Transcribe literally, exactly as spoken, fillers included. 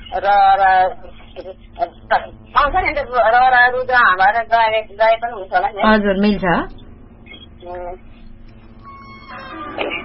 र पाउँछ नि त र रुद्र हाँबाट गए पनि हुन्छ होला नि। हजुर मिल्छ।